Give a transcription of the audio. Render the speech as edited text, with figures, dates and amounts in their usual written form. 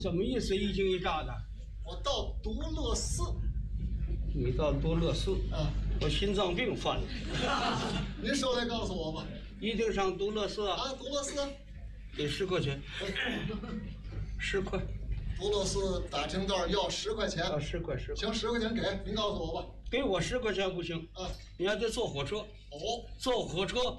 怎么意思？一惊一乍的。 我到独乐寺。 你到多乐寺啊？我心脏病犯了。 您说来告诉我吧。 一定上独乐寺啊？ 啊，独乐寺。 给10块钱。10块。 独乐寺打听道要10块钱。 要10块。 行，10块钱给您告诉我吧。 给我10块钱不行啊？ 你还得坐火车。 哦， 坐火车